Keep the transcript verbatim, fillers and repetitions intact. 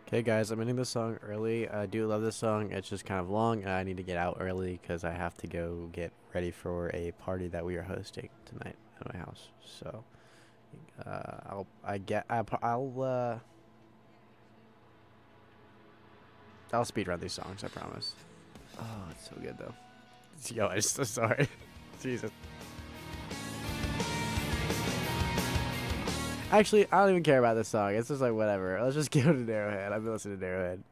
Okay, guys, I'm ending this song early. I do love this song. It's just kind of long, and I need to get out early because I have to go get ready for a party that we are hosting tonight at my house. So, uh, I'll I get I'll, I'll uh I'll speed run these songs. I promise. Oh, it's so good though. Yo, I'm so sorry. Jesus. Actually, I don't even care about this song. It's just like whatever. Let's just go to Narrowhead. I've been listening to Narrowhead.